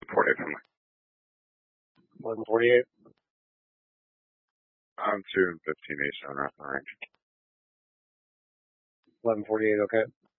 11:48. 11:48. I'm 2 and 15 East on range. 11:48. Okay.